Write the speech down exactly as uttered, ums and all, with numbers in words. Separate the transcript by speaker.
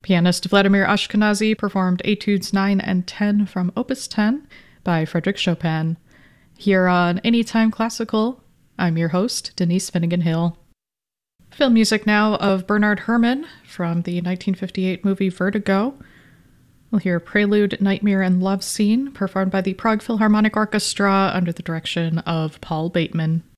Speaker 1: Pianist Vladimir Ashkenazy performed Etudes nine and ten from Opus ten by Frédéric Chopin. Here on Anytime Classical, I'm your host, Denise Finnegan Hill. Film music now of Bernard Herrmann from the nineteen fifty-eight movie Vertigo. We'll hear Prelude, Nightmare, and Love Scene performed by the Prague Philharmonic Orchestra under the direction of Paul Bateman.